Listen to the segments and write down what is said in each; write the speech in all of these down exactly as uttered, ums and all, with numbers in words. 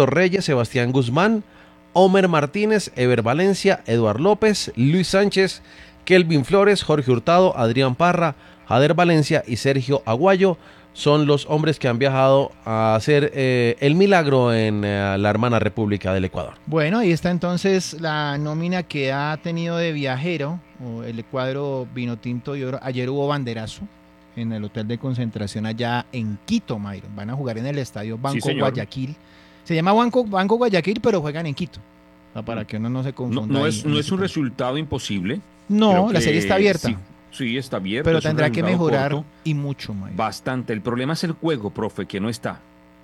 Reyes, Sebastián Guzmán, Homer Martínez, Ever Valencia, Eduard López, Luis Sánchez, Kelvin Flores, Jorge Hurtado, Adrián Parra, Jader Valencia y Sergio Aguayo son los hombres que han viajado a hacer eh, el milagro en eh, la hermana República del Ecuador. Bueno, ahí está entonces la nómina que ha tenido de viajero o el cuadro Vinotinto y Oro. Ayer hubo banderazo en el hotel de concentración allá en Quito, Mayron. Van a jugar en el estadio Banco Sí, Guayaquil. Se llama Banco, Banco Guayaquil, pero juegan en Quito. O sea, para que uno no se No, confunda. no ahí es, en no ese es un tema. resultado imposible. No, Creo la que serie está abierta. Sí, sí, está abierta. Pero es un tendrá que resultado mejorar corto. y mucho, Mayron. Bastante. El problema es el juego, profe, que no está.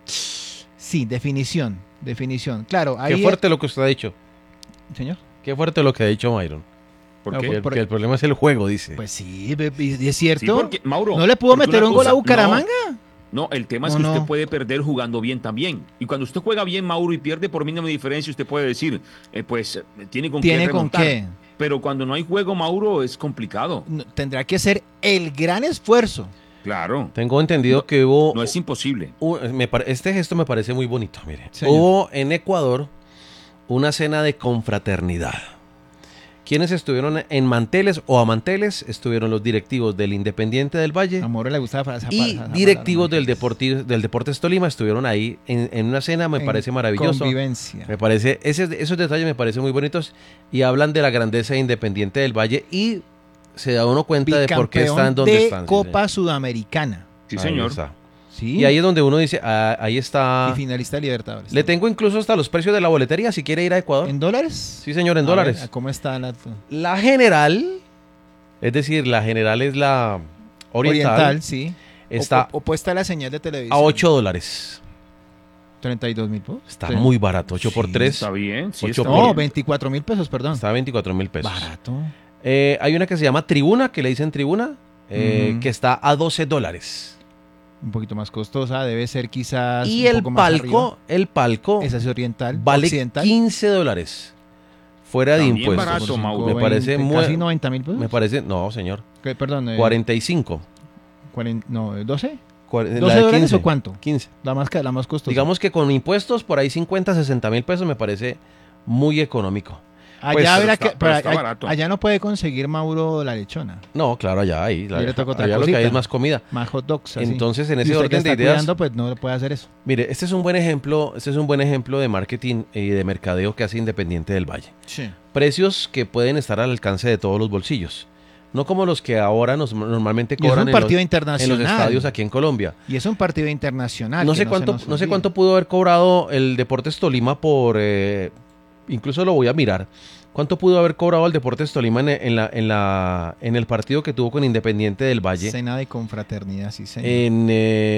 Sí, definición, definición. Claro, ahí Qué fuerte lo que usted ha dicho. Señor. Qué fuerte lo que ha dicho Myron. ¿Por No, qué? Que el, por- que el problema es el juego, dice. Pues sí, be- y es cierto. Sí, porque, Mauro, ¿No le pudo porque meter una un gol a cosa- Bucaramanga? No, el tema es ¿O que no? usted puede perder jugando bien también. Y cuando usted juega bien, Mauro, y pierde por mínima diferencia, usted puede decir, eh, pues, eh, tiene con ¿Tiene qué con remontar. qué? Pero cuando no hay juego, Mauro, es complicado. No, tendrá que ser el gran esfuerzo. Claro. Tengo entendido que hubo... No es imposible. u- me pare- este gesto me parece muy bonito, mire. Señor. Hubo en Ecuador una cena de confraternidad. ¿Quiénes estuvieron en manteles o a manteles? Estuvieron los directivos del Independiente del Valle A Moro le gustaba esa y esa- esa directivos palabra, del, Deporti- del Deportes Tolima. Estuvieron ahí en, en una cena, me en parece maravilloso. Convivencia. Me parece, ese- esos detalles me parecen muy bonitos y hablan de la grandeza de Independiente del Valle y se da uno cuenta de por qué Bicampeón están donde de están. sí, Copa Sudamericana. Sí, señor. señor. Ahí está. Sí. Y ahí es donde uno dice, ah, ahí está. Y finalista de Libertadores. Le tengo incluso hasta los precios de la boletería si quiere ir a Ecuador. ¿En dólares? Sí, señor, en A dólares. ver, ¿cómo está la La general, es decir, la general es la oriental, oriental? Sí. está O- opuesta a la señal de televisión. a ocho dólares. treinta y dos mil pesos. Está Sí. muy barato, ocho por Sí, tres. Está bien. Sí, Ocho está por- No, bien. veinticuatro mil pesos, perdón. Está a veinticuatro mil pesos. Barato. Eh, hay una que se llama Tribuna, que le dicen Tribuna, eh, Ujú. que está a doce dólares. Un poquito más costosa, debe ser quizás Y un el poco más palco, arriba. el palco Esa es oriental, vale occidental. quince dólares. Fuera de También impuestos. barato, Por Mauro. Me cinco, parece veinte, muy- casi noventa mil pesos. Me parece, no, señor, ¿Qué, perdón, eh, cuarenta y cinco. cuarenta, no, doce. Cuar- la ¿doce de dólares quince, o cuánto? quince. La más, ca- la más costosa. Digamos que con impuestos por ahí cincuenta, sesenta mil pesos me parece muy económico. allá, pues, verá pero está- que- pero pero está allá- barato. allá no puede conseguir Mauro la lechona. No, claro, allá hay. la- Ahí le toca otra allá lo que hay cosita. es más comida. Más hot dogs. así. Entonces, en Y ese usted que orden de está ideas, cuidando, pues no le puede hacer eso. mire, este es un buen ejemplo, este es un buen ejemplo de marketing y de mercadeo que hace Independiente del Valle. Sí. Precios que pueden estar al alcance de todos los bolsillos. No como los que ahora nos, normalmente Y es cobran un en los, partido en internacional. los estadios aquí en Colombia. Y es un partido internacional. No que sé se cuánto, nos no sé olvide. cuánto pudo haber cobrado el Deportes Tolima por, eh, incluso lo voy a mirar. ¿Cuánto pudo haber cobrado el Deportes Tolima en, en la, en la, en el partido que tuvo con Independiente del Valle? Cena de confraternidad, sí, señor. En,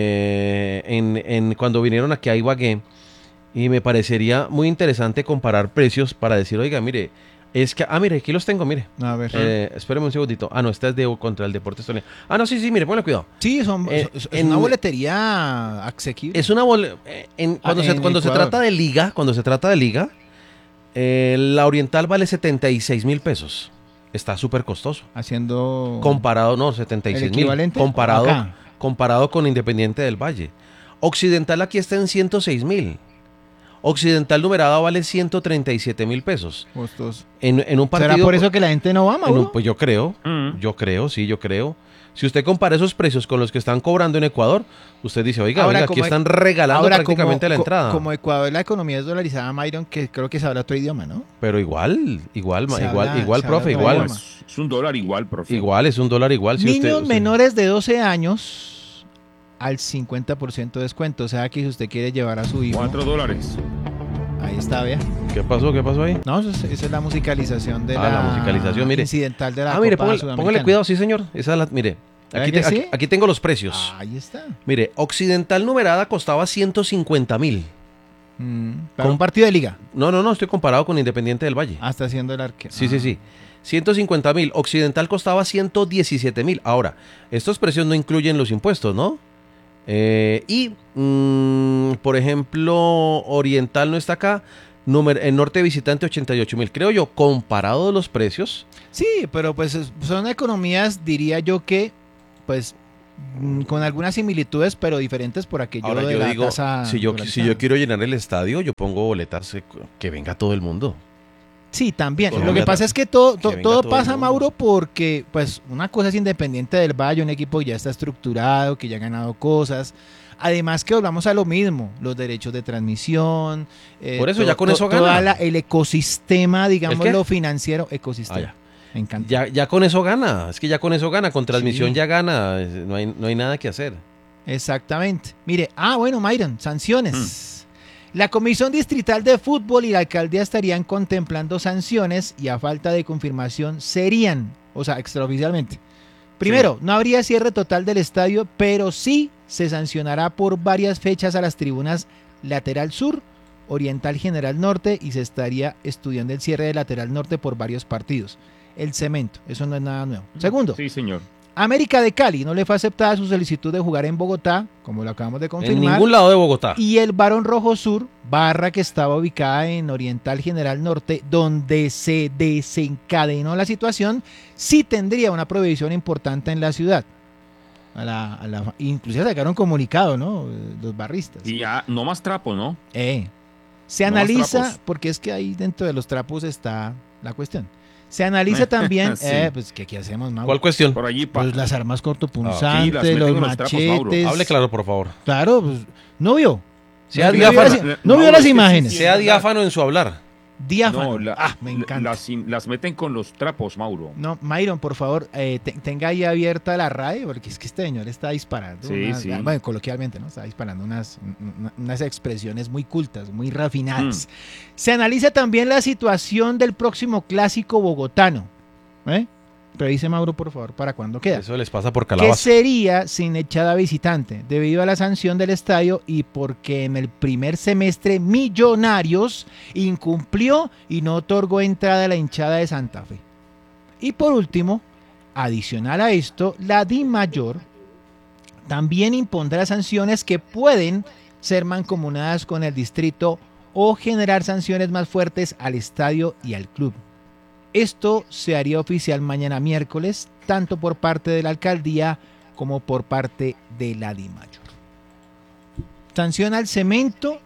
eh, en, en cuando vinieron aquí a Ibagué. Y me parecería muy interesante comparar precios para decir, oiga, mire, es que, ah, mire, aquí los tengo, mire. A ver. Eh, espéreme un segundito. Ah, no, esta es de contra el Deportes Tolima. Ah, no, sí, sí, mire, ponle cuidado. sí, son, eh, es en- una boletería asequible. Es una bol- eh, en- cuando Ah, se, en cuando se Ecuador. trata de liga, cuando se trata de liga, eh, la Oriental vale setenta y seis mil pesos. Está súper costoso. Haciendo Comparado, no, setenta y el seis mil. equivalente Comparado, acá. comparado con Independiente del Valle. Occidental aquí está en ciento seis mil. Occidental numerada vale ciento treinta y siete mil pesos. costos. En, en un partido. ¿Será por eso que la gente no va, en Mauro? un- pues yo creo, Mm. yo creo, sí, yo creo. Si usted compara esos precios con los que están cobrando en Ecuador, usted dice, oiga, Ahora, oiga, aquí como- están regalando Ahora, prácticamente como, la co- entrada. Como Ecuador la economía es dolarizada, Myron, que creo que se habla otro idioma, ¿no? Pero igual, igual, ma- Se igual, habla- igual, se profe, habla igual. otro No, es, es un dólar igual, profe. Igual, es un dólar igual. Si Niños usted, usted- menores de doce años al cincuenta por ciento de descuento. O sea que si usted quiere llevar a su hijo, Cuatro dólares. ahí está, vea. ¿Qué pasó? ¿Qué pasó ahí? No, eso es- esa es la musicalización de Ah, la, la musicalización, mire. incidental de la Ah, mire, Copa póngale, Sudamericana. póngale cuidado, sí, señor. Esa es la, mire, ¿Verdad aquí, que te- aquí, sí? aquí tengo los precios. Ahí está. Mire, Occidental numerada costaba ciento cincuenta mil. Mm, para Con- un partido de liga. No, no, no, estoy comparado con Independiente del Valle. Hasta haciendo el arquero. Sí, sí, sí. ciento cincuenta mil. Occidental costaba ciento diecisiete mil. Ahora, estos precios no incluyen los impuestos, ¿no? Eh, y, mm, por ejemplo, Oriental no está acá. Número, en Norte Visitante ochenta y ocho mil. Creo yo, comparado los precios, Sí, pero pues es- son economías, diría yo que, pues mm, con algunas similitudes, pero diferentes por aquello Ahora de yo la digo, tasa si yo, si dolarizada. yo quiero llenar el estadio, yo pongo boletas eh, que venga todo el mundo. Sí, también. Colombia Lo que pasa tam- es que todo, que to- venga todo todo el pasa, mundo. Mauro, porque pues una cosa es Independiente del Valle, un equipo que ya está estructurado, que ya ha ganado cosas. Además que volvamos a lo mismo, los derechos de transmisión. eh, Por eso to- ya con to- eso toda gana. la- el ecosistema, digamos, qué? lo financiero, ecosistema. Ah, ya. Me encanta. Ya, ya con eso gana, es que ya con eso gana, con transmisión Sí. ya gana, es- no hay, no hay nada que hacer. Exactamente. Mire, ah, bueno, Myron, sanciones. La Comisión Distrital de Fútbol y la Alcaldía estarían contemplando sanciones y a falta de confirmación serían, o sea, extraoficialmente. Primero, no habría cierre total del estadio, pero sí se sancionará por varias fechas a las tribunas lateral sur, oriental general norte y se estaría estudiando el cierre de lateral norte por varios partidos. El cemento, eso no es nada nuevo. Segundo, Sí, señor. América de Cali no le fue aceptada su solicitud de jugar en Bogotá, como lo acabamos de En confirmar. ningún lado de Bogotá. Y el Barón Rojo Sur, barra que estaba ubicada en Oriental General Norte, donde se desencadenó la situación, sí tendría una prohibición importante en la ciudad. A la, a la- inclusive sacaron comunicado, ¿no? Los barristas. Y ya, no más trapos, ¿no? Eh, se No más analiza, trapos. porque es que ahí dentro de los trapos está la cuestión. Se analiza también, Sí. eh, pues que aquí hacemos, Mauro? ¿Cuál cuestión? Por allí, pa- Pues las armas Ah, cortopunzantes, sí, las meten los con los trapos, Mauro. machetes. Hable claro, por favor. Claro, pues, no vio. Sea no, vio diáfano. las, no vio Mauro, las es que imágenes. sí, Sea sí, diáfano en su hablar. Diáfano. No, la- ah, me encanta. Las, las meten con los trapos, Mauro. No, Myron, por favor, eh, te- tenga ahí abierta la radio, porque es que este señor está disparando. Sí, unas- sí. Bueno, coloquialmente, ¿no? Está disparando unas, un- unas expresiones muy cultas, muy refinadas. Mm. Se analiza también la situación del próximo clásico bogotano. ¿Eh? Revise, Mauro, por favor, ¿para cuándo queda? Eso les pasa por Que calabaza. sería sin echada visitante, debido a la sanción del estadio y porque en el primer semestre Millonarios incumplió y no otorgó entrada a la hinchada de Santa Fe. Y por último, adicional a esto, la DIMAYOR también impondrá sanciones que pueden ser mancomunadas con el distrito o generar sanciones más fuertes al estadio y al club. Esto se haría oficial mañana miércoles, tanto por parte de la alcaldía como por parte de la DIMAYOR. Sanciona el cemento,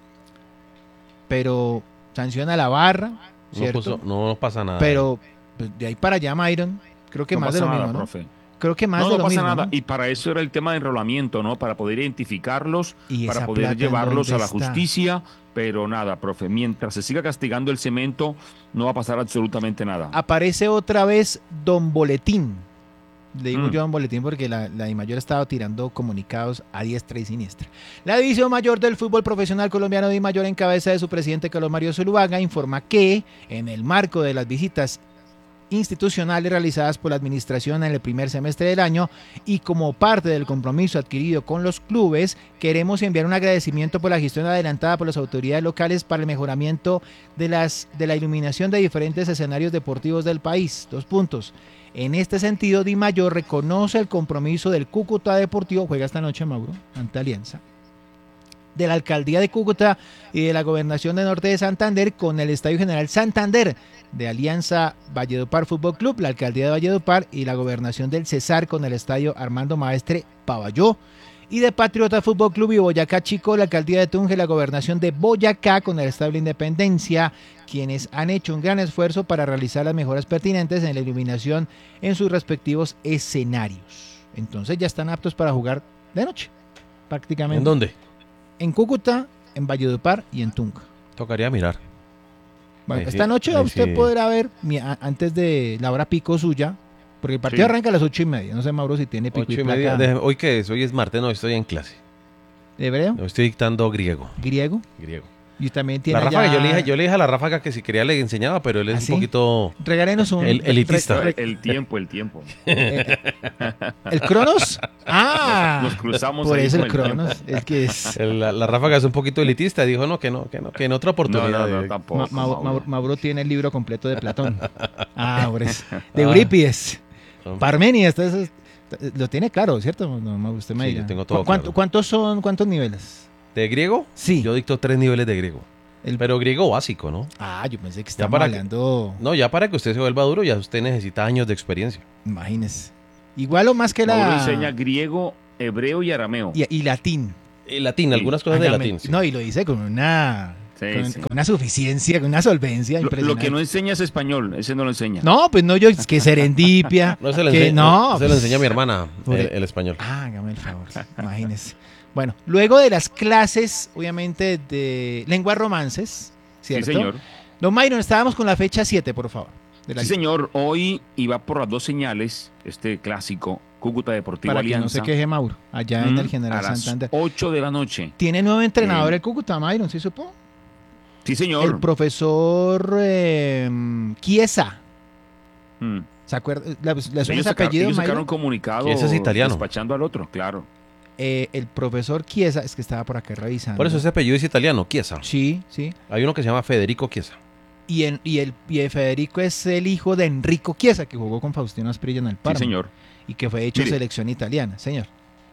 pero sanciona la barra, No, ¿cierto? puso- no pasa nada. Pero pues, de ahí para allá, Myron, creo que No más pasa de lo nada, mismo, ¿no? profe. Creo que más no, de no lo pasa mismo, nada. ¿no? Y para eso era el tema de enrolamiento, ¿no? Para poder identificarlos, Y esa para poder plata, ¿en llevarlos a dónde la está? justicia. Pero nada, profe, mientras se siga castigando el cemento, no va a pasar absolutamente nada. Aparece otra vez Don Boletín. Le digo Mm. yo Don Boletín porque la, la DIMAYOR estaba tirando comunicados a diestra y siniestra. La División Mayor del Fútbol Profesional Colombiano DIMAYOR, en cabeza de su presidente Carlos Mario Zuluaga, informa que en el marco de las visitas institucionales realizadas por la administración en el primer semestre del año y como parte del compromiso adquirido con los clubes, queremos enviar un agradecimiento por la gestión adelantada por las autoridades locales para el mejoramiento de, las, de la iluminación de diferentes escenarios deportivos del país. Dos puntos. En este sentido, DIMAYOR reconoce el compromiso del Cúcuta Deportivo, juega esta noche, Mauro, ante Alianza, de la Alcaldía de Cúcuta y de la Gobernación de Norte de Santander con el Estadio General Santander de Alianza Valledupar Fútbol Club, la Alcaldía de Valledupar y la Gobernación del Cesar con el Estadio Armando Maestre Pavalló, y de Patriota Fútbol Club y Boyacá Chico, la Alcaldía de Tunja y la Gobernación de Boyacá con el Estadio Independencia, quienes han hecho un gran esfuerzo para realizar las mejoras pertinentes en la iluminación en sus respectivos escenarios. Entonces ya están aptos para jugar de noche, prácticamente. ¿En dónde? En Cúcuta, en Valledupar y en Tunja. Tocaría mirar. Bueno, Ahí sí, esta noche ahí usted sí. podrá ver mi- a- antes de la hora pico suya, porque el partido Sí. arranca a las ocho y media. No sé, Mauro, si tiene pico Ocho y y placa media. de- ¿Hoy qué es? Hoy es martes, no, estoy en clase. de hebreo, No, estoy dictando griego. griego, griego. y también tiene La ráfaga, allá- yo, le dije, yo le dije a la ráfaga que si quería le enseñaba, pero él es ¿Ah, un sí? poquito... Regálenos un... El- elitista. re- re- El tiempo, el tiempo. eh, ¿El Cronos? ¡Ah! Nos cruzamos Por ahí eso con el el Cronos, el que es... el- La, la ráfaga es un poquito elitista. Dijo, no, que no, que no, que en otra No, oportunidad. no, no, de- tampoco. Ma- Mau- Mauro. Mau- Mauro tiene el libro completo de Platón. Ah, por eso. De Eurípides. Parmenides. Entonces, lo tiene claro, ¿cierto? No, Mauro, usted me Sí, diga. yo tengo todo ¿Cu- cuánto- claro. ¿Cuántos son, cuántos niveles? ¿De griego? Sí. Yo dicto tres niveles de griego. El- Pero griego básico, ¿no? Ah, yo pensé que Ya estaba para que- hablando... No, ya para que usted se vuelva duro, ya usted necesita años de experiencia. Imagínese. Igual o más que Mauro la... enseña griego hebreo y arameo. Y, y latín. Y latín, algunas cosas de Hágame- latín. sí. No, y lo dice con una, Sí, con, sí. con una suficiencia, con una solvencia Lo, lo impresionante. que no enseña es español, ese no lo enseña. No, pues no, yo, es que serendipia. No se le que enseña, no, se le pues, enseña a mi hermana por el, el- el español. Ah, hágame el favor, imagínese. Bueno, luego de las clases, obviamente, de lenguas romances, Sí, ¿cierto? señor. Don Myron, estábamos con la fecha siete, por favor. De la Sí, lista, señor. Hoy iba por las dos señales, este clásico, Cúcuta Deportivo para que no Alianza. se queje Mauro, allá en Mm, el General a las Santander. ocho de la noche. Tiene nuevo entrenador Eh, el Cúcuta, Myron, ¿sí supo? Sí, señor. El profesor eh, Chiesa. Mm. ¿Se acuerda? ¿Le, le suena Ellos, ese sacaron, apellido, ellos sacaron Myron? un comunicado Ese es italiano. despachando al otro, claro. Eh, el profesor Chiesa, es que estaba por acá revisando. Por eso ese apellido es italiano, Chiesa. Sí, sí. Hay uno que se llama Federico Chiesa. Y, el, y, el, y el Federico es el hijo de Enrico Chiesa, que jugó con Faustino Asprilla en el Parma. Sí, señor. Y que fue hecho Mire. selección italiana, señor.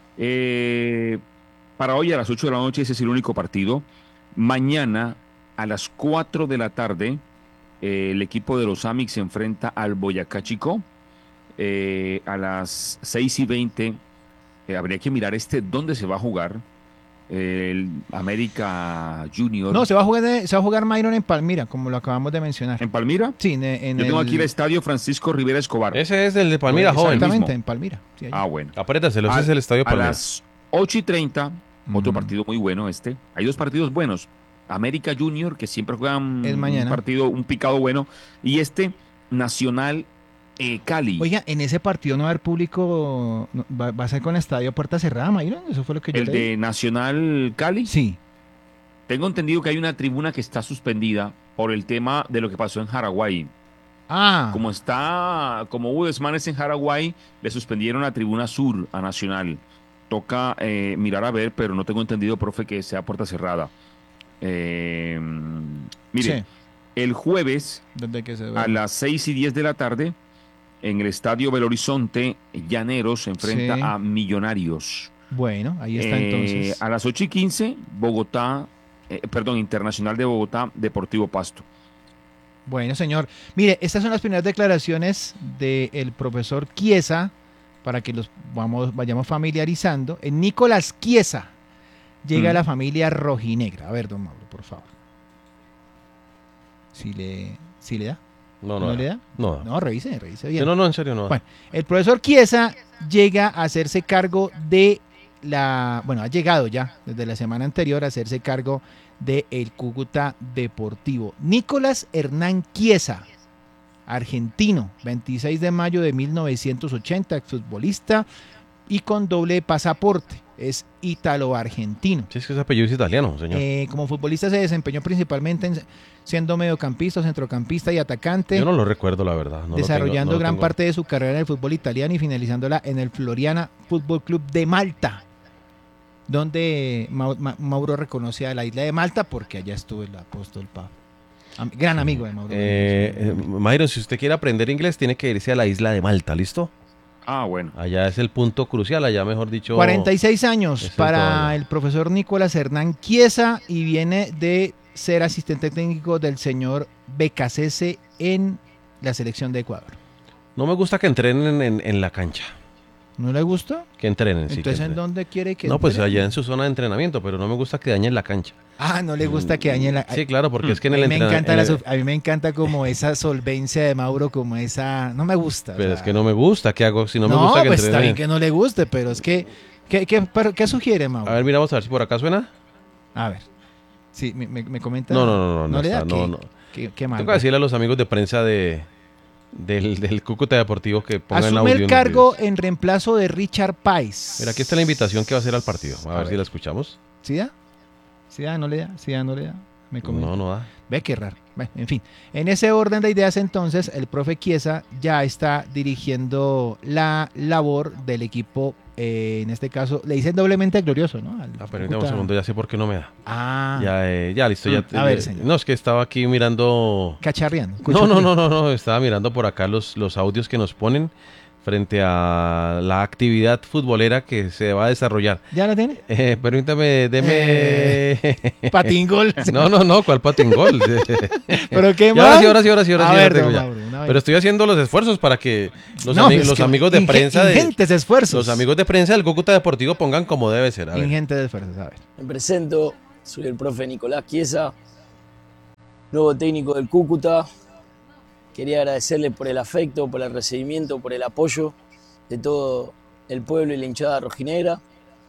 Eh, para hoy a las ocho de la noche ese es el único partido. Mañana a las cuatro de la tarde eh, el equipo de los Amix se enfrenta al Boyacá Chico. Eh, a las seis y veinte eh, habría que mirar este dónde se va a jugar. El América Junior. No, se va a jugar, de- se va a jugar Myron en Palmira, como lo acabamos de mencionar. ¿En Palmira? Sí, en, en Yo tengo el- aquí el estadio Francisco Rivera Escobar. Ese es el de Palmira, joven. Exactamente, mismo. en Palmira. Sí, allí. Ah, bueno. Apriétaselo, ese A- es el estadio A Palmira. las ocho y treinta, otro Ujú. partido muy bueno este. Hay dos partidos buenos. América Junior, que siempre juegan Es mañana. un partido, un picado bueno. Y este, Nacional eh, Cali. Oiga, en ese partido no va a haber público, no, va, va a ser con estadio puerta cerrada, Myron. Eso fue lo que yo el leí. de Nacional Cali. Sí. Tengo entendido que hay una tribuna que está suspendida por el tema de lo que pasó en Haraguay. Ah, Como está, como hubo desmanes en Haraguay, le suspendieron la tribuna sur a Nacional. Toca eh, mirar a ver, pero no tengo entendido, profe, que sea puerta cerrada. Eh, mire, sí, el jueves desde que se a las seis y diez de la tarde, en el estadio Belo Horizonte, Llaneros se enfrenta Sí. a Millonarios. Bueno, ahí está Eh, entonces. A las ocho y quince, Bogotá, eh, perdón, Internacional de Bogotá, Deportivo Pasto. Bueno, señor. Mire, estas son las primeras declaraciones del profesor Chiesa, para que los vamos, vayamos familiarizando. En Nicolás Chiesa llega Mm. a la familia rojinegra. A ver, don Mauro, por favor. Si le, si le da. No, ¿No, no. le da? No, No, revise, revise bien. no, no, en serio no. Bueno, el profesor Chiesa llega a hacerse cargo de la, bueno, ha llegado ya desde la semana anterior a hacerse cargo de el Cúcuta Deportivo. Nicolás Hernán Chiesa, argentino, veintiséis de mayo de mil novecientos ochenta, exfutbolista y con doble pasaporte. Es ítalo-argentino. Sí, es que ese apellido es italiano, señor. Eh, como futbolista se desempeñó principalmente en- siendo mediocampista, centrocampista y atacante Yo no lo recuerdo, la verdad. no lo desarrollando tengo- no lo gran tengo. parte de su carrera en el fútbol italiano y finalizándola en el Floriana Fútbol Club de Malta, donde Mau- Ma- Mauro reconoce a la isla de Malta porque allá estuvo el apóstol Pablo. Am- Gran amigo de Mauro. Eh, eh, Mayron, si usted quiere aprender inglés, tiene que irse a la isla de Malta, ¿listo? Ah, bueno. Allá es el punto crucial, allá mejor dicho. cuarenta y seis años es el para todo. el profesor Nicolás Hernán Chiesa y viene de ser asistente técnico del señor Becasese en la selección de Ecuador. No me gusta que entrenen en, en la cancha. ¿No le gusta? Que entrenen, sí. que Entonces, ¿en entrenen. dónde quiere que No, pues entrene? allá en su zona de entrenamiento, pero no me gusta que dañen la cancha. Ah, no le gusta que dañe la... Sí, claro, porque Mm. es que en A el mí, me encanta la entrenamiento. sof- a mí me encanta como esa solvencia de Mauro, como esa... No me gusta. o Pero sea, es que no me gusta, ¿qué hago? Si no, me no, gusta que pues está entrenen. bien que no le guste, pero es que... ¿Qué, qué, pero ¿qué sugiere, Mauro? A ver, miramos a ver si por acá suena. A ver. Sí, me, me, me comenta... No, no, no, no. ¿No no le da? está, ¿Qué? no, no. Qué, qué mal. Tengo que decirle a los amigos de prensa de del, del Cúcuta Deportivo que pongan Asume audio el en los cargo videos. en reemplazo de Richard Pais. Mira, aquí está la invitación que va a hacer al partido. A, A ver, ver. si la escuchamos. ¿Sí da? ¿Sí da? ¿No le da? ¿Sí da? ¿No le da? Me comenta. No, no da. Ve qué raro. Bueno, en fin, en ese orden de ideas entonces, el profe Chiesa ya está dirigiendo la labor del equipo, eh, en este caso, le dicen doblemente glorioso, ¿no? Al Ah, permítame un Cúcuta. segundo, ya sé por qué no me da. Ah, Ya, eh, ya listo. Ya, Mm, a ver, ya- señor. No, es que estaba aquí mirando. cacharreando. No, no, no, no, no. Estaba mirando por acá los, los audios que nos ponen frente a la actividad futbolera que se va a desarrollar. ¿Ya la tiene? Eh, permítame, deme... Eh, patingol. No, no, no, ¿cuál patingol? ¿Pero qué Y más? ahora sí, ahora sí, ahora sí, ahora A sí, ver, ahora tengo don ya. Mauro, una vez. Pero estoy haciendo los esfuerzos para que los, No, ami- es los que amigos de inge- prensa de, ingentes esfuerzos. los amigos de prensa del Cúcuta Deportivo pongan como debe ser. A ver. Ingentes esfuerzos, a ver. Me presento, soy el profe Nicolás Chiesa, nuevo técnico del Cúcuta. Quería agradecerles por el afecto, por el recibimiento, por el apoyo de todo el pueblo y la hinchada rojinegra.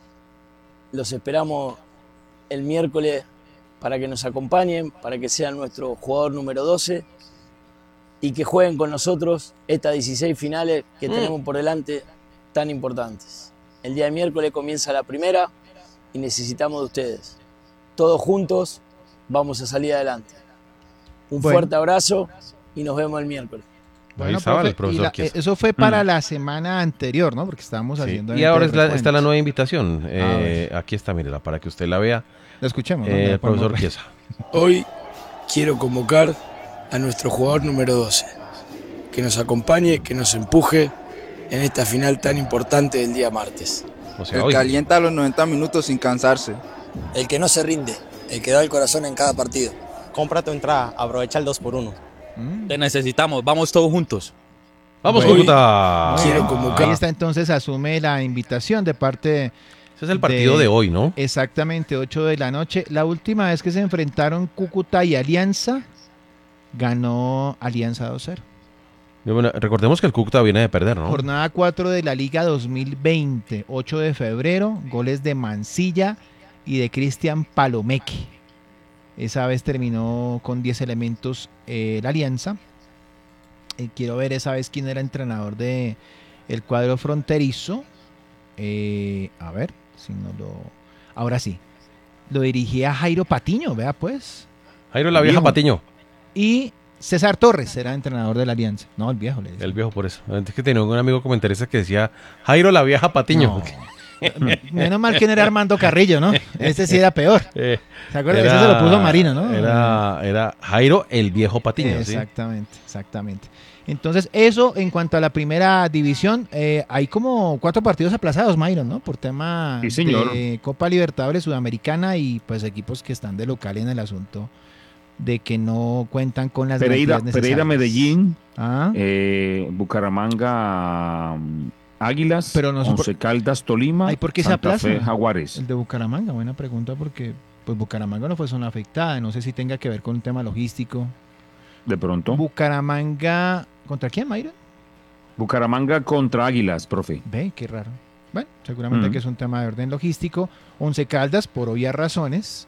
Los esperamos el miércoles para que nos acompañen, para que sean nuestro jugador número doce y que jueguen con nosotros estas dieciséis finales que Mm. tenemos por delante tan importantes. El día de miércoles comienza la primera y necesitamos de ustedes. Todos juntos vamos a salir adelante. Un Bueno. fuerte abrazo y nos vemos el miércoles. Ahí estaba el profe, y profesor la- Chiesa. eso fue para Mm. la semana anterior, ¿no? Porque estábamos Sí. haciendo... Y ahora evento es la- de está la recuentos. nueva invitación. Eh, aquí está, mírela, para que usted la vea. La escuchemos, ¿no? Eh, Ya el podemos profesor ver. Chiesa. Hoy quiero convocar a nuestro jugador número doce, que nos acompañe, que nos empuje en esta final tan importante del día martes. O sea, El hoy. que alienta los noventa minutos sin cansarse. El que no se rinde, el que da el corazón en cada partido. Compra tu entrada, aprovecha el dos por uno. Mm. Te necesitamos, vamos todos juntos. ¡Vamos, Bueno. Cúcuta! Quiero convocar. Ahí está, entonces asume la invitación de parte, Ese es el partido de, de- hoy, ¿no? exactamente, ocho de la noche. La última vez que se enfrentaron Cúcuta y Alianza, ganó Alianza dos cero. Y bueno, recordemos que el Cúcuta viene de perder, ¿no? Jornada cuatro de la Liga dos mil veinte, ocho de febrero, goles de Mancilla y de Cristian Palomeque. Esa vez terminó con diez elementos eh, la Alianza. Eh, quiero ver esa vez quién era entrenador de el cuadro fronterizo. Eh, a ver, si no lo... Ahora sí. Lo dirigía Jairo Patiño, vea pues. Jairo la vieja Viejo. Patiño. Y César Torres era entrenador de la Alianza. No, el viejo le decía. El viejo por eso. Antes que tenía un amigo comentarista que decía Jairo la vieja Patiño. No. Menos mal que no era Armando Carrillo, ¿no? Ese sí era peor. Eh, ¿Se acuerdan? Ese se lo puso Marino, ¿no? Era, era Jairo el viejo Patiño, ¿sí? Exactamente, exactamente. Entonces, eso en cuanto a la primera división, eh, hay como cuatro partidos aplazados, Myron, ¿no? Por tema Sí, señor. de Copa Libertadores Sudamericana y pues equipos que están de local en el asunto de que no cuentan con las Pereira, garantías necesarias. Pereira Medellín, Ah, eh, Bucaramanga mm, Águilas, Pero no sé por- Once Caldas Tolima, Ay, ¿por qué se Santa aplaza? Fe Jaguares. el de Bucaramanga, buena pregunta porque pues Bucaramanga no fue zona afectada, no sé si tenga que ver con un tema logístico. De pronto. Bucaramanga, ¿contra quién, Myron? Bucaramanga contra Águilas, profe. Ve, qué raro. Bueno, seguramente Mm. que es un tema de orden logístico. Once Caldas, por obvias razones.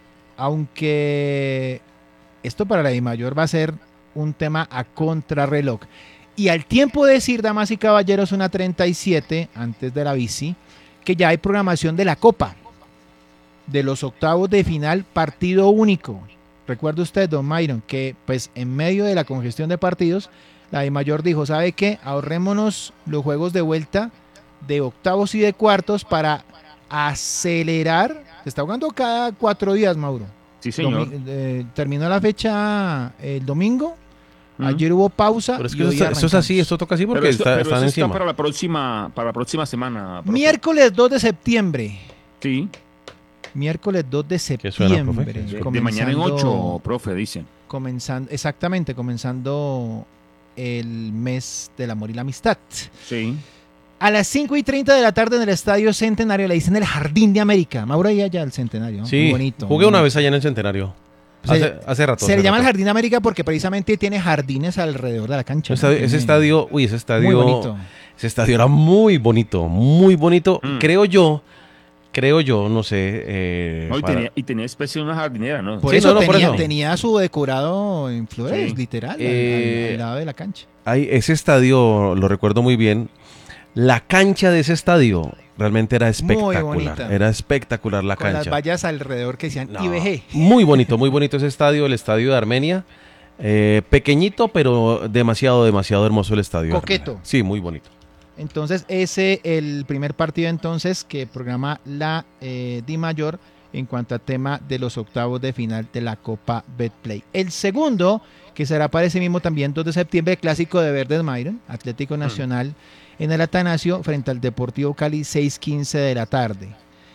Aunque esto para la DIMAYOR va a ser un tema a contrarreloj. Y al tiempo de decir, damas y caballeros, una treinta y siete, antes de la bici, que ya hay programación de la Copa. De los octavos de final, partido único. Recuerde usted, don Myron, que pues en medio de la congestión de partidos, la DIMAYOR dijo, ¿sabe qué? Ahorrémonos los juegos de vuelta de octavos y de cuartos para acelerar. Se está jugando cada cuatro días, Mauro. Sí, señor. Domi- eh, terminó la fecha el domingo. Mm. Ayer hubo pausa. Pero es y que hoy eso, está- eso es así, arrancamos. esto toca así porque Pero esto- está- pero están eso está encima. para la próxima, para la próxima semana. profe. Miércoles dos de septiembre. Sí, Miércoles dos de ¿Qué suena, septiembre. profe? de, de comenzando- mañana en ocho, profe, dicen. Comenzando, exactamente, comenzando el mes del amor y la amistad. Sí. A las cinco y treinta de la tarde en el Estadio Centenario, le dicen el Jardín de América. Mauro, ahí allá el Centenario. ¿no? Sí, Muy bonito. jugué muy una bonito. vez allá en el Centenario. Se- Hace, hace rato. Se le hace llama el rato. Jardín de América porque precisamente tiene jardines alrededor de la cancha. Ese ¿no? estadio, ese Tiene- estadio, uy, ese estadio, Muy bonito. ese estadio era muy bonito, muy bonito. Mm. Creo yo, creo yo, no sé. eh, No, y, para- tenía, y tenía especie de una jardinera, ¿no? Por Sí, eso, no, no, por tenía, eso. tenía su decorado en flores, Sí. literal, al- Eh, al, al lado de la cancha. Ay, ese estadio, lo recuerdo muy bien. La cancha de ese estadio realmente era espectacular. bonita. Era espectacular la Con las cancha. vallas alrededor que decían No, I B G. muy bonito, muy bonito ese estadio, el estadio de Armenia. Eh, pequeñito, pero demasiado, demasiado hermoso el estadio. de Coqueto. Armenia. Sí, muy bonito. Entonces, ese el primer partido entonces que programa la eh, DIMAYOR en cuanto a tema de los octavos de final de la Copa Betplay. El segundo, que será para ese mismo también dos de septiembre, clásico de Verdes Myron, Atlético Nacional mm. en el Atanasio frente al Deportivo Cali, seis quince de la tarde.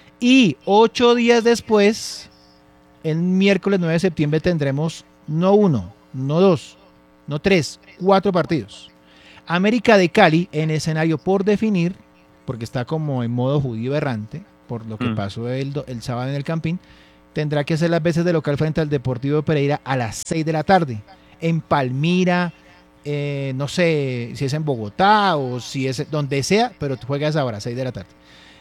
Y ocho días después, el miércoles nueve de septiembre, tendremos no uno, no dos, no tres, cuatro partidos. América de Cali en escenario por definir, porque está como en modo judío errante, por lo que mm. pasó el, el sábado en el Campín, tendrá que hacer las veces de local frente al Deportivo Pereira a las seis de la tarde, en Palmira, eh, no sé si es en Bogotá o si es donde sea, pero juega a esa hora, seis de la tarde.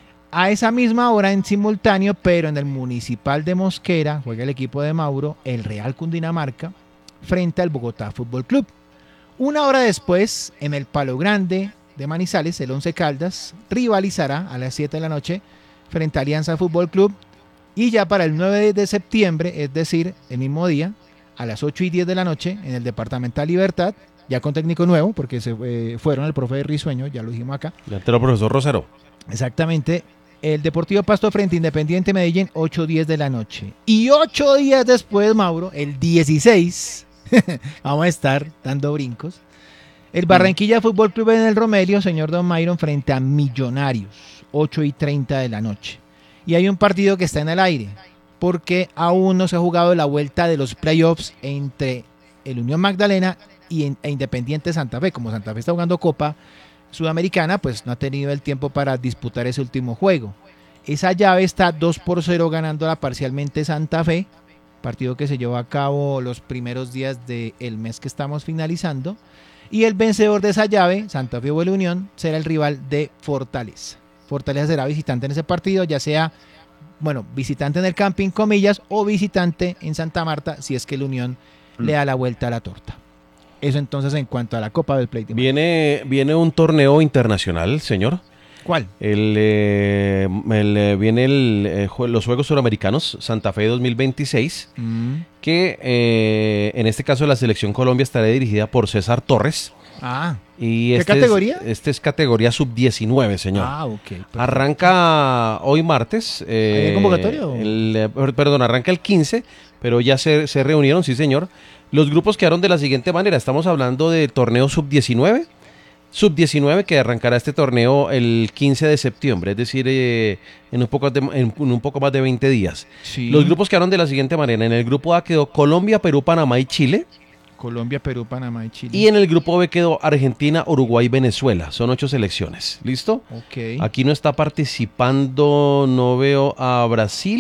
A esa misma hora en simultáneo, pero en el Municipal de Mosquera, juega el equipo de Mauro, el Real Cundinamarca, frente al Bogotá Fútbol Club. Una hora después, en el Palo Grande de Manizales, el Once Caldas rivalizará a las siete de la noche frente a Alianza Fútbol Club. Y ya para el nueve de septiembre, es decir, el mismo día, a las ocho y diez de la noche, en el Departamental Libertad, ya con técnico nuevo, porque se eh, fueron el profe Risueño, ya lo dijimos acá. Ya te lo profesor Rosero. Exactamente. El Deportivo Pasto frente a Independiente Medellín, ocho y diez de la noche. Y ocho días después, Mauro, el dieciséis, vamos a estar dando brincos. El Barranquilla Fútbol Club en el Romelio, señor Don Myron, frente a Millonarios, ocho y treinta de la noche. Y hay un partido que está en el aire, porque aún no se ha jugado la vuelta de los playoffs entre el Unión Magdalena y en, e Independiente Santa Fe. Como Santa Fe está jugando Copa Sudamericana, pues no ha tenido el tiempo para disputar ese último juego. Esa llave está dos por cero ganándola parcialmente Santa Fe, partido que se llevó a cabo los primeros días del mes que estamos finalizando, y el vencedor de esa llave, Santa Fe o el Unión, será el rival de Fortaleza. Fortaleza será visitante en ese partido, ya sea, bueno, visitante en el Campín, comillas, o visitante en Santa Marta, si es que el Unión mm. le da la vuelta a la torta. Eso entonces en cuanto a la Copa del Play. Viene, viene un torneo internacional, señor. ¿Cuál? El, eh, el, eh, viene el, eh, los Juegos Suramericanos Santa Fe dos mil veintiséis, mm. que eh, en este caso la selección Colombia estará dirigida por César Torres. Ah, y ¿qué este categoría? Es, este es categoría sub diecinueve, señor. Ah, ok. Perfecto. Arranca hoy martes. Eh, ¿Hay convocatoria? O? El, perdón, arranca el quince, pero ya se, se reunieron, sí señor. Los grupos quedaron de la siguiente manera. Estamos hablando de torneo sub diecinueve. sub diecinueve que arrancará este torneo el quince de septiembre, es decir, eh, en, un poco de, en un poco más de veinte días. Sí. Los grupos quedaron de la siguiente manera. En el grupo A quedó Colombia, Perú, Panamá y Chile. Colombia, Perú, Panamá y Chile. Y en el grupo B quedó Argentina, Uruguay, Venezuela. Son ocho selecciones. ¿Listo? Ok. Aquí no está participando, no veo a Brasil,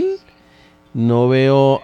no veo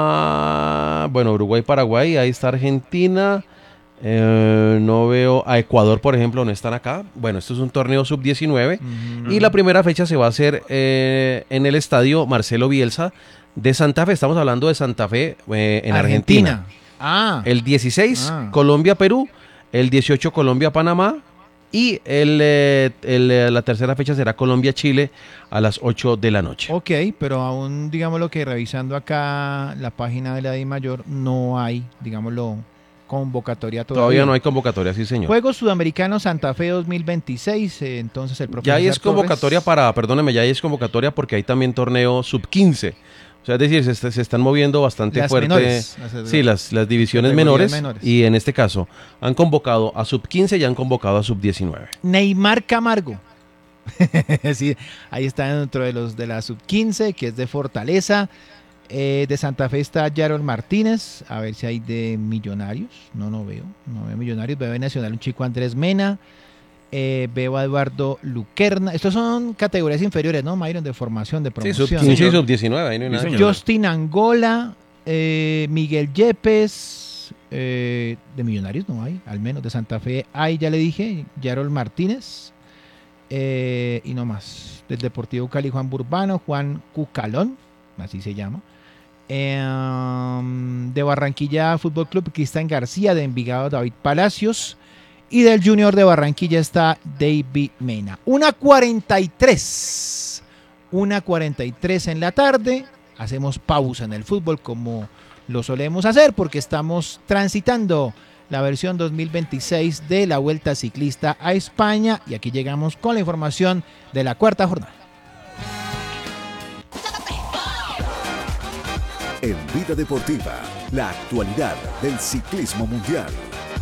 a, bueno, Uruguay, Paraguay, ahí está Argentina. Eh, no veo a Ecuador, por ejemplo, no están acá. Bueno, esto es un torneo sub diecinueve uh-huh. y la primera fecha se va a hacer eh, en el estadio Marcelo Bielsa de Santa Fe. Estamos hablando de Santa Fe eh, en Argentina. Argentina. Ah. El dieciséis, ah. Colombia, Perú. El dieciocho, Colombia, Panamá. Y el, eh, el, la tercera fecha será Colombia, Chile a las ocho de la noche. Ok, pero aún, digámoslo que revisando acá la página de la DIMAYOR, no hay, digámoslo, convocatoria todavía. Todavía no hay convocatoria, sí señor. Juegos Sudamericanos Santa Fe dos mil veintiséis, eh, entonces el profesor Ya ahí es convocatoria Torres... para, perdóneme, ya ahí es convocatoria porque hay también torneo sub quince. O sea, es decir, se, se están moviendo bastante las fuerte. Menores, las, sí, las, las divisiones menores, menores. Y en este caso, han convocado a sub quince y han convocado a sub diecinueve. Neymar Camargo. Sí, ahí está dentro de los de la sub quince, que es de Fortaleza. Eh, de Santa Fe está Yarol Martínez. A ver si hay de Millonarios. No, no veo. No veo Millonarios. Veo de Nacional un chico Andrés Mena. Eh, veo a Eduardo Luquerna. Estos son categorías inferiores, ¿no, Myron? De formación, de promoción. Sí, sub quince y sub diecinueve. Ahí no hay nada. Justin Angola, eh, Miguel Yepes, eh, de Millonarios no hay, al menos de Santa Fe hay, ya le dije, Yarol Martínez, eh, y no más. Del Deportivo Cali, Juan Burbano, Juan Cucalón, así se llama. Eh, de Barranquilla Fútbol Club, Cristian García. De Envigado, David Palacios. Y del Junior de Barranquilla está David Mena. una cuarenta y tres. una cuarenta y tres en la tarde. Hacemos pausa en el fútbol como lo solemos hacer porque estamos transitando la versión dos mil veintiséis de la Vuelta Ciclista a España. Y aquí llegamos con la información de la cuarta jornada. En Vida Deportiva, la actualidad del ciclismo mundial.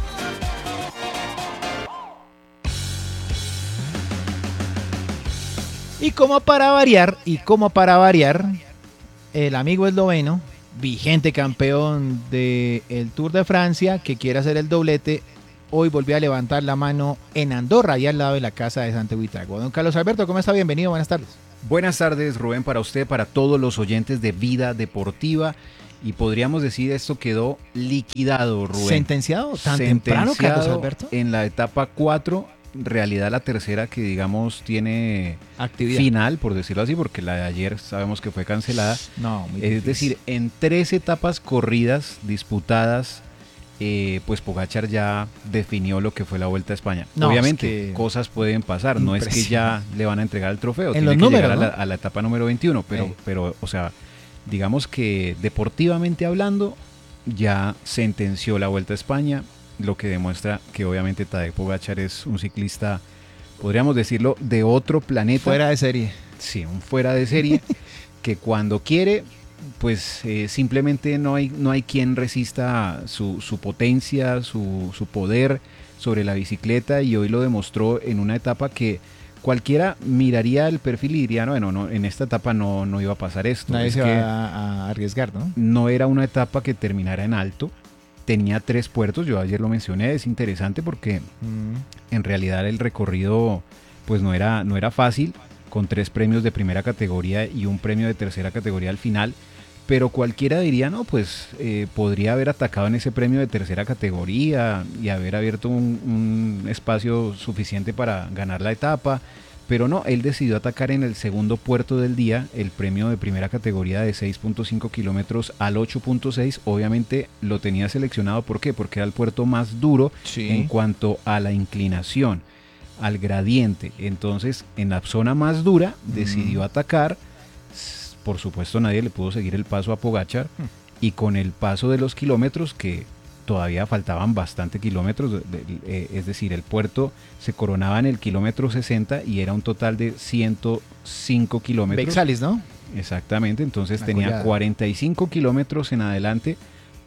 Y como para variar, y como para variar, el amigo esloveno, vigente campeón del Tour de Francia, que quiere hacer el doblete, hoy volvió a levantar la mano en Andorra, allá al lado de la casa de Santiago Buitrago. Don Carlos Alberto, ¿cómo está? Bienvenido, buenas tardes. Buenas tardes, Rubén, para usted, para todos los oyentes de Vida Deportiva. Y podríamos decir esto quedó liquidado, Rubén. ¿Sentenciado tan Sentenciado temprano, Carlos Alberto? En la etapa cuatro, en realidad la tercera que digamos tiene actividad final, por decirlo así, porque la de ayer sabemos que fue cancelada. No, muy es difícil. decir, en tres etapas corridas disputadas, eh, pues Pogačar ya definió lo que fue la Vuelta a España. No, Obviamente, es que cosas pueden pasar, no es que ya le van a entregar el trofeo, En tiene los que números, llegar a, ¿no? la, a la etapa número veintiuno, pero, Eh. pero, o sea, digamos que deportivamente hablando, ya sentenció la Vuelta a España, lo que demuestra que obviamente Tadej Pogačar es un ciclista, podríamos decirlo, de otro planeta. Fuera de serie. Sí, un fuera de serie, que cuando quiere, pues eh, simplemente no hay, no hay quien resista su, su potencia, su, su poder sobre la bicicleta, y hoy lo demostró en una etapa que cualquiera miraría el perfil y diría, no, bueno, no, en esta etapa no, no iba a pasar esto. Nadie Es se que va a, a arriesgar, ¿no? no era una etapa que terminara en alto, tenía tres puertos, yo ayer lo mencioné, es interesante porque Mm. en realidad el recorrido pues no era, no era fácil, con tres premios de primera categoría y un premio de tercera categoría al final, pero cualquiera diría, no, pues eh, podría haber atacado en ese premio de tercera categoría y haber abierto un, un espacio suficiente para ganar la etapa, pero no, él decidió atacar en el segundo puerto del día, el premio de primera categoría de seis punto cinco kilómetros al ocho punto seis, obviamente lo tenía seleccionado, ¿por qué? Porque era el puerto más duro Sí. en cuanto a la inclinación, al gradiente. Entonces, en la zona más dura decidió Mm. atacar. S- Por supuesto, nadie le pudo seguir el paso a Pogačar, Mm. y con el paso de los kilómetros, que todavía faltaban bastante kilómetros, de- de- eh, es decir, el puerto se coronaba en el kilómetro sesenta y era un total de ciento cinco kilómetros. Vexalis, ¿no? Exactamente, entonces La tenía collada. cuarenta y cinco kilómetros en adelante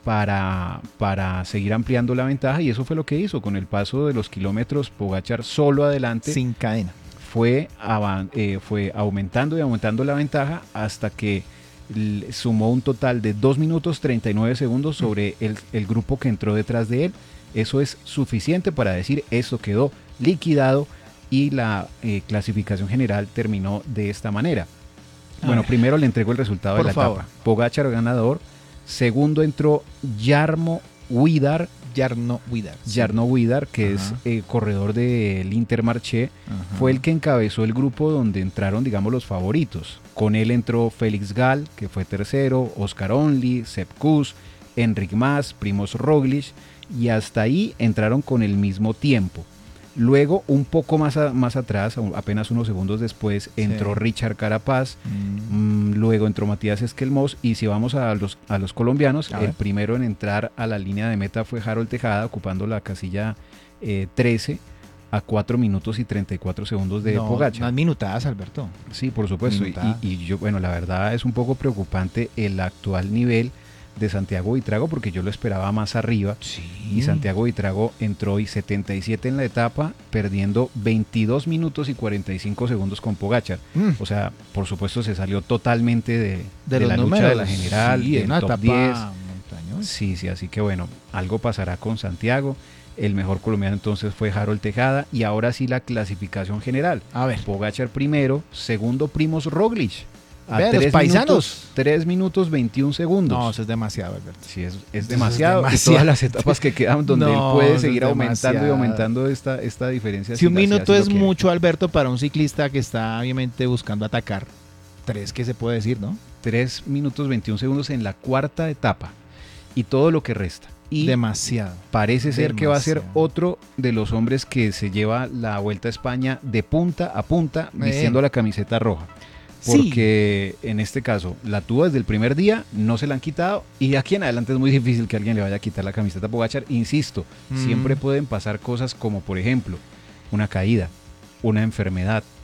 para, para seguir ampliando la ventaja, y eso fue lo que hizo. Con el paso de los kilómetros, Pogačar solo adelante Sin cadena. fue, avan- eh, fue aumentando y aumentando la ventaja hasta que l- sumó un total de dos minutos treinta y nueve segundos sobre el, el grupo que entró detrás de él. Eso es suficiente para decir esto quedó liquidado, y la eh, clasificación general terminó de esta manera. A Bueno, ver. primero le entrego el resultado Por de la favor. etapa. Pogačar ganador. Segundo entró Jarmo Huidar, Jarno Widar. Jarno Huidar, que Ajá. es eh, corredor del Intermarché. Ajá. Fue el que encabezó el grupo donde entraron, digamos, los favoritos. Con él entró Félix Gall, que fue tercero, Oscar Only, Sepp Kuss, Enric Mas, Primož Roglic, y hasta ahí entraron con el mismo tiempo. Luego, un poco más, a- más atrás, a- apenas unos segundos después, entró Sí. Richard Carapaz. Mm. Mm, luego entró Matías Esquelmós, y si vamos a los, a los colombianos, A el ver. primero en entrar a la línea de meta fue Harold Tejada, ocupando la casilla eh, trece, a cuatro minutos y treinta y cuatro segundos de no, Pogačar. Unas minutadas, Alberto. Sí, por supuesto. Y, Minutada. y yo, bueno, la verdad es un poco preocupante el actual nivel de Santiago Buitrago, porque yo lo esperaba más arriba. Sí. Y Santiago Buitrago entró y setenta y siete en la etapa, perdiendo veintidós minutos y cuarenta y cinco segundos con Pogačar. Mm. O sea, por supuesto se salió totalmente de, De de los la lucha números, de la general, sí, de del una top etapa diez. montañosa. Sí, sí, así que bueno, algo pasará con Santiago. El mejor colombiano entonces fue Harold Tejada, y ahora sí la clasificación general. A ver. Pogačar primero, segundo Primož Roglic. A Vea, los tres paisanos. Minutos, tres minutos veintiún segundos. No, eso es demasiado, Alberto. Sí, es, es es demasiado. demasiado. Y todas las etapas que quedan donde No, él puede eso es seguir aumentando y demasiado. aumentando esta, esta diferencia. Si un la- minuto así lo es quiere. mucho, Alberto, para un ciclista que está obviamente buscando atacar. Tres, ¿qué se puede decir, no? tres minutos veintiún segundos en la cuarta etapa. Y todo lo que resta. Y Demasiado. parece ser que va a ser demasiado. otro de los hombres que se lleva la Vuelta a España de punta a punta, vistiendo Eh. la camiseta roja. Sí. Porque en este caso la tuvo desde el primer día, no se la han quitado, y de aquí en adelante es muy difícil que alguien le vaya a quitar la camiseta a Pogačar. Insisto, Mm. siempre pueden pasar cosas como, por ejemplo, una caída, una enfermedad,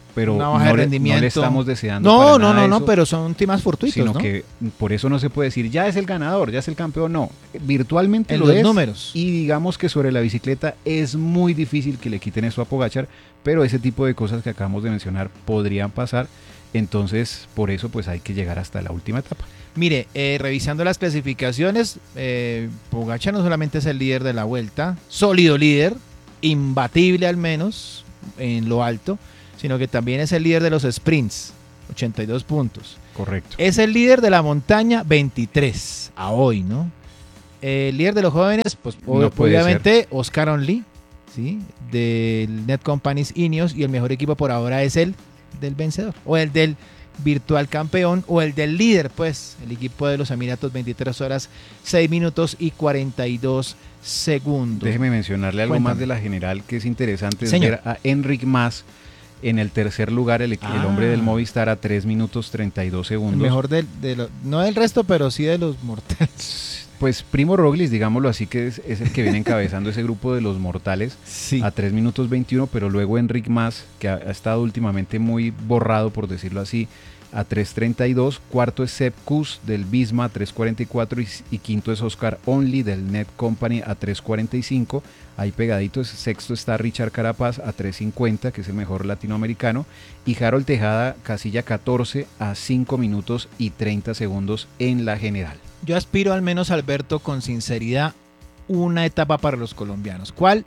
pero una baja no, de le, rendimiento. no le estamos deseando No, para no, nada no, no, eso, pero son temas fortuitos, sino ¿no? que por eso no se puede decir ya es el ganador, ya es el campeón, no. Virtualmente En lo los es. números. Y digamos que sobre la bicicleta es muy difícil que le quiten eso a Pogačar, pero ese tipo de cosas que acabamos de mencionar podrían pasar. Entonces, por eso pues hay que llegar hasta la última etapa. Mire, eh, revisando las clasificaciones, eh, Pogačar no solamente es el líder de la Vuelta, sólido líder, imbatible al menos en lo alto, sino que también es el líder de los sprints, ochenta y dos puntos. Correcto. Es el líder de la montaña, veintitrés, a hoy, ¿no? El líder de los jóvenes, pues No puede obviamente ser. Oscar Only, ¿sí? Del Net Companies Ineos, y el mejor equipo por ahora es el del vencedor, o el del virtual campeón, o el del líder, pues, el equipo de los Emiratos, veintitrés horas, seis minutos y cuarenta y dos segundos. Déjeme mencionarle algo Cuéntame. más de la general que es interesante, es Señor. ver a Enric Mas en el tercer lugar, el, Ah. el hombre del Movistar a tres minutos treinta y dos El segundos. mejor del, de lo- no del resto, pero sí de los mortales. Pues Primo Roglic, digámoslo así, que es, es el que viene encabezando ese grupo de los mortales Sí. a tres minutos veintiuno, pero luego Enric Mas, que ha, ha estado últimamente muy borrado, por decirlo así, a tres treinta y dos. Cuarto es Sepp Kuss del Visma a tres cuarenta y cuatro y, y quinto es Oscar Only del Net Company a tres cuarenta y cinco. Ahí pegaditos. Sexto está Richard Carapaz a tres cincuenta, que es el mejor latinoamericano, y Harold Tejada, casilla catorce, a cinco minutos y treinta segundos en la general. Yo aspiro al menos, Alberto, con sinceridad, una etapa para los colombianos. ¿Cuál?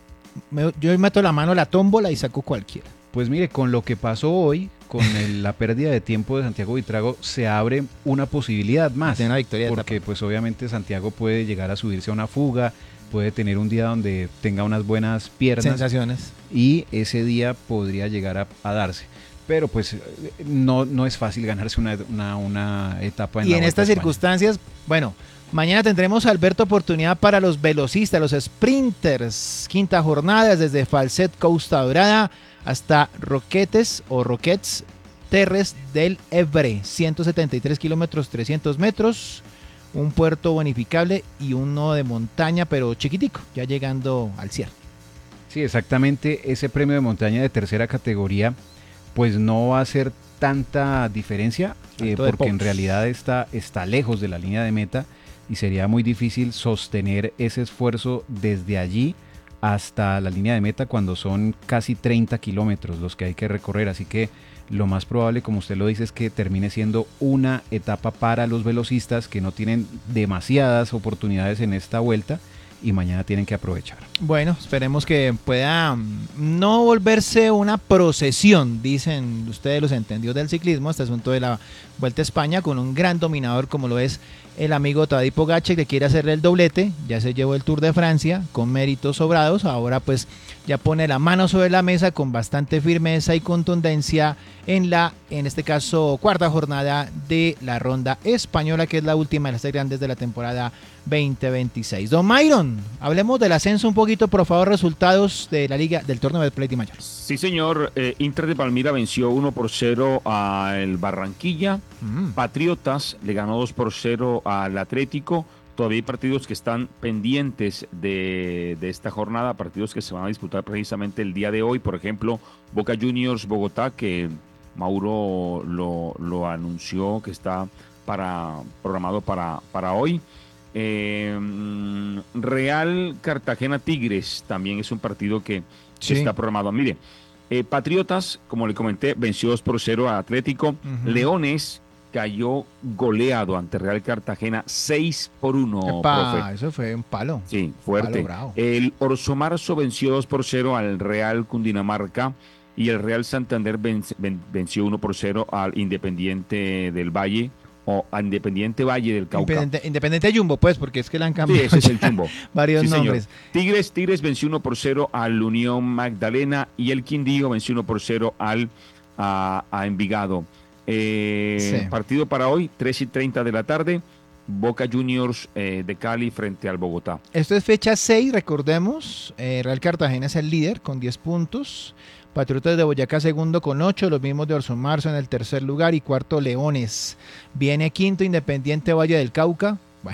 Me- yo meto la mano a la tómbola y saco cualquiera. Pues mire, con lo que pasó hoy, con el- la pérdida de tiempo de Santiago Buitrago, se abre una posibilidad más. De una victoria de Porque etapa. pues obviamente Santiago puede llegar a subirse a una fuga, puede tener un día donde tenga unas buenas piernas Sensaciones. y ese día podría llegar a, a darse. Pero pues eh, no, no es fácil ganarse una, una, una etapa en Y la en Vuelta a estas España. circunstancias, bueno, mañana tendremos, Alberto, oportunidad para los velocistas, los sprinters. Quinta jornada desde Falset, Costa Dorada, hasta Roquetes o Roquets Terres del Ebre. ciento setenta y tres kilómetros, trescientos metros. Un puerto bonificable y uno de montaña, pero chiquitico, ya llegando al cierre. Sí, exactamente. Ese premio de montaña de tercera categoría, pues no va a ser tanta diferencia, eh, Alto de porque en Pous. realidad está, está lejos de la línea de meta y sería muy difícil sostener ese esfuerzo desde allí hasta la línea de meta cuando son casi treinta kilómetros los que hay que recorrer. Así que lo más probable, como usted lo dice, es que termine siendo una etapa para los velocistas que no tienen demasiadas oportunidades en esta vuelta y mañana tienen que aprovechar. Bueno, esperemos que pueda mm, no volverse una procesión, dicen ustedes los entendidos del ciclismo, este asunto de la Vuelta a España, con un gran dominador como lo es el amigo Tadej Pogačar, que quiere hacerle el doblete. Ya se llevó el Tour de Francia con méritos sobrados, ahora pues ya pone la mano sobre la mesa con bastante firmeza y contundencia en la, en este caso, cuarta jornada de la ronda española, que es la última de las tres grandes de la temporada veinte veintiséis. Don Myron, hablemos del ascenso un poquito, por favor, resultados de la liga del torneo de Play de Mayores. Sí, señor. Eh, Inter de Palmira venció uno por cero al Barranquilla. Mm. Patriotas le ganó dos por cero al Atlético. Todavía hay partidos que están pendientes de, de esta jornada, partidos que se van a disputar precisamente el día de hoy. Por ejemplo, Boca Juniors Bogotá, que Mauro lo, lo anunció que está para, programado para, para hoy. Eh, Real Cartagena Tigres también es un partido que Sí. está programado. Mire, eh, Patriotas, como le comenté, venció dos por cero a Atlético. Ujú. Leones cayó goleado ante Real Cartagena seis por uno. Epa, profe. eso fue un palo. Sí, fuerte. Palo bravo. El Orso Marzo venció dos por cero al Real Cundinamarca y el Real Santander venc- ven- venció uno por cero al Independiente del Valle o al Independiente Valle del Cauca. Independiente, Independiente Jumbo, pues, porque es que le han Sí, cambiado ese es el ya chumbo. varios Sí, señor. nombres. Tigres, Tigres venció uno por cero al Unión Magdalena y el Quindío venció uno por cero al a, a Envigado. Eh, Sí. Partido para hoy, tres y treinta de la tarde, Boca Juniors eh, de Cali frente al Bogotá. Esto es fecha seis, recordemos. eh, Real Cartagena es el líder con diez puntos. Patriotas de Boyacá segundo con ocho, los mismos de Orso Marzo en el tercer lugar y cuarto Leones. Viene quinto Independiente Valle del Cauca. Bueno,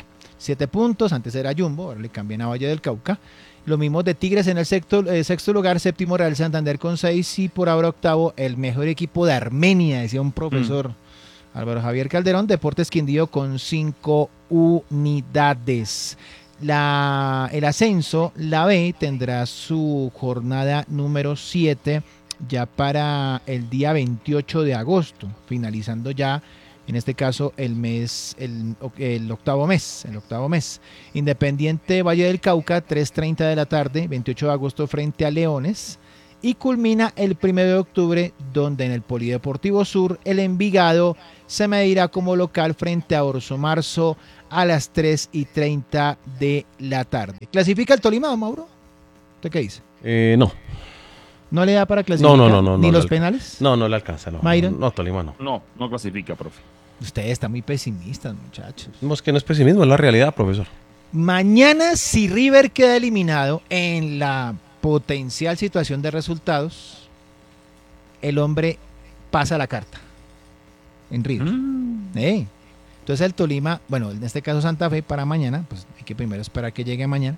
siete puntos, antes era Jumbo, ahora le cambian a Valle del Cauca. Lo mismo de Tigres en el sexto, eh, sexto lugar, séptimo Real Santander con seis y por ahora octavo el mejor equipo de Armenia, decía un profesor mm. Álvaro Javier Calderón, Deportes Quindío con cinco unidades. La, el ascenso, la B, tendrá su jornada número siete ya para el día veintiocho de agosto, finalizando ya en este caso el mes, el, el octavo mes, el octavo mes. Independiente Valle del Cauca, tres treinta de la tarde, veintiocho de agosto frente a Leones. Y culmina el primero de octubre, donde en el Polideportivo Sur, el Envigado se medirá como local frente a Orso Marzo a las tres y treinta de la tarde. ¿Clasifica el Tolima, Mauro? ¿Usted qué dice? Eh, no. ¿No le da para clasificar? No, no, no. no ¿Ni no los le, penales? No, no le alcanza. No, ¿Myron? No, no, Tolima no. No, no clasifica, profe. Ustedes están muy pesimistas, muchachos. No, es que no es pesimismo, es la realidad, profesor. Mañana, si River queda eliminado en la potencial situación de resultados, el hombre pasa la carta en River. Mm. ¿Eh? Entonces el Tolima, bueno, en este caso Santa Fe para mañana, pues hay que primero esperar que llegue mañana,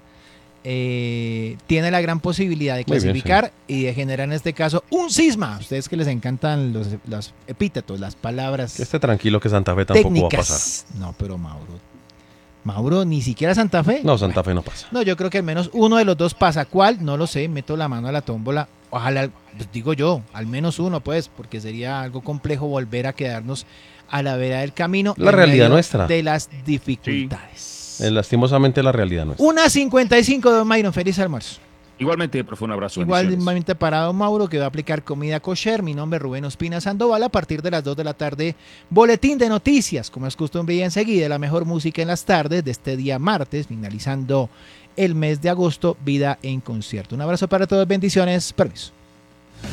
eh, tiene la gran posibilidad de clasificar bien, sí. y de generar en este caso un cisma. A ustedes que les encantan los, los epítetos, las palabras. Que esté tranquilo que Santa Fe tampoco técnicas. va a pasar. No, pero Mauro, Mauro, ni siquiera Santa Fe. No, Santa Fe no pasa. No, yo creo que al menos uno de los dos pasa. ¿Cuál? No lo sé, meto la mano a la tómbola. Ojalá, pues digo yo, al menos uno, pues, porque sería algo complejo volver a quedarnos a la vera del camino. La realidad nuestra. De las dificultades. Sí. Eh, lastimosamente la realidad nuestra. una cincuenta y cinco, don Myron, feliz almuerzo. Igualmente, profe, un abrazo. Igualmente para don Mauro, que va a aplicar comida kosher. Mi nombre es Rubén Ospina Sandoval. A partir de las dos de la tarde, boletín de noticias, como es costumbre, y enseguida la mejor música en las tardes de este día martes, finalizando el mes de agosto, Vida en Concierto. Un abrazo para todos, bendiciones, permiso.